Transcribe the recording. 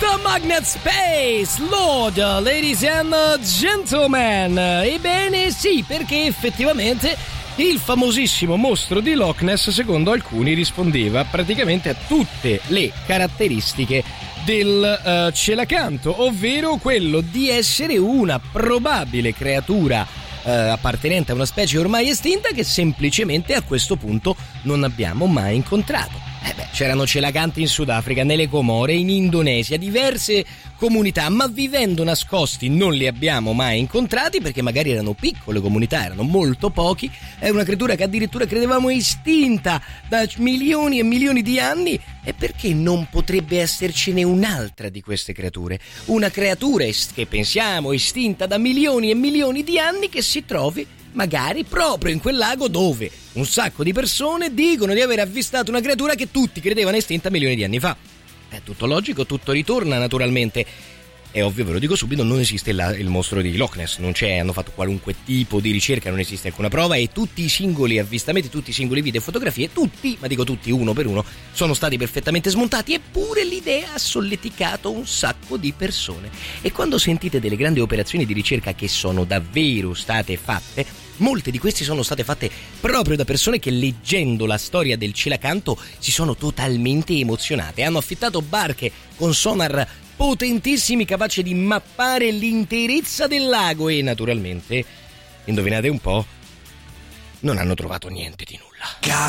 The Magnet Space Lord, ladies and gentlemen. Ebbene sì, perché effettivamente il famosissimo mostro di Loch Ness, secondo alcuni, rispondeva praticamente a tutte le caratteristiche del celacanto, ovvero quello di essere una probabile creatura appartenente a una specie ormai estinta che semplicemente a questo punto non abbiamo mai incontrato. C'erano celacanti in Sudafrica, nelle Comore, in Indonesia, diverse comunità, ma vivendo nascosti non li abbiamo mai incontrati perché magari erano piccole comunità, erano molto pochi. È una creatura che addirittura credevamo estinta da milioni e milioni di anni. E perché non potrebbe essercene un'altra di queste creature? Una creatura che pensiamo estinta da milioni e milioni di anni che si trovi magari proprio in quel lago dove un sacco di persone dicono di aver avvistato una creatura che tutti credevano estinta milioni di anni fa. È tutto logico, tutto ritorna naturalmente. È ovvio, ve lo dico subito, non esiste il mostro di Loch Ness, non c'è, hanno fatto qualunque tipo di ricerca, non esiste alcuna prova e tutti i singoli avvistamenti, tutti i singoli video e fotografie, tutti, ma dico tutti uno per uno, sono stati perfettamente smontati, eppure l'idea ha solleticato un sacco di persone. E quando sentite delle grandi operazioni di ricerca che sono davvero state fatte, molte di queste sono state fatte proprio da persone che, leggendo la storia del celacanto, si sono totalmente emozionate. Hanno affittato barche con sonar potentissimi capaci di mappare l'interezza del lago e naturalmente, indovinate un po', non hanno trovato niente di nulla.